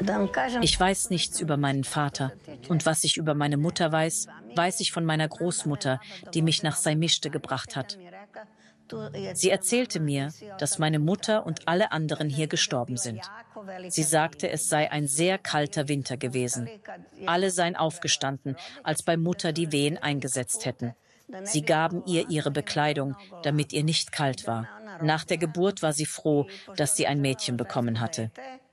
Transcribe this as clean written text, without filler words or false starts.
Ich weiß nichts über meinen Vater. Und was ich über meine Mutter weiß, weiß ich von meiner Großmutter, die mich nach Saimischte gebracht hat. Sie erzählte mir, dass meine Mutter und alle anderen hier gestorben sind. Sie sagte, es sei ein sehr kalter Winter gewesen. Alle seien aufgestanden, als bei Mutter die Wehen eingesetzt hätten. Sie gaben ihr ihre Bekleidung, damit ihr nicht kalt war. Nach der Geburt war sie froh, dass sie ein Mädchen bekommen hatte.